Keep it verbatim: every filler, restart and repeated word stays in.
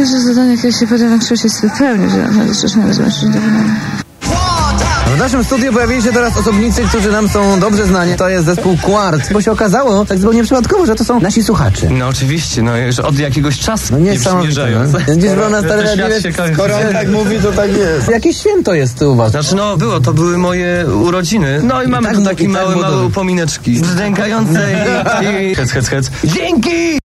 Każde zadanie, które się poda, większość jest wypełnić, że naprawdę czasami zobaczyć do wykonania. W naszym studiu pojawili się teraz osobnicy, którzy nam są dobrze znani. To jest zespół Quart. Bo się okazało, tak zupełnie przypadkowo, że to są nasi słuchacze. No oczywiście, no już od jakiegoś czasu No niesamowite. No. Gdzieś było na stare Skoro on tak mówi, to tak jest. Jakieś święto jest u was. Znaczy no było, to były moje urodziny. No i mamy tak, tu no, takie i tak małe, było małe dobrze. upomineczki. Zdękające i... Hec, hec, hec. Dzięki!